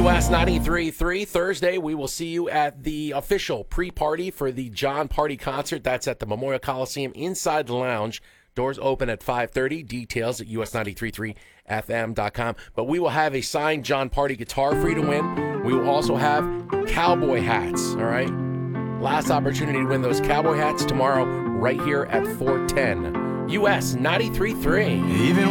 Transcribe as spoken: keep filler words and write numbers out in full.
U S ninety-three point three. Thursday, we will see you at the official pre-party for the John Party concert. That's at the Memorial Coliseum inside the lounge. Doors open at five thirty. Details at U S ninety-three point three F M dot com. But we will have a signed John Party guitar for you to win. We will also have cowboy hats, all right? Last opportunity to win those cowboy hats tomorrow right here at four ten. U S ninety-three point three. Even